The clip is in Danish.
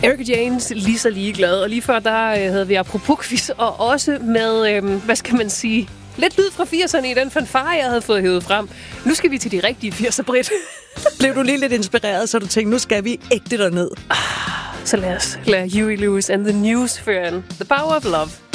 Erika Jaynes, lige så ligeglad. Og lige før, der havde vi apropos quiz, og også med, hvad skal man sige, lidt lyd fra 80'erne i den fanfare, jeg havde fået hævet frem. Nu skal vi til de rigtige 80'er, Britt. Blev du lige lidt inspireret, så du tænkte, nu skal vi ægte derned? Så lad os lade Huey Lewis and the News føre The Power of Love.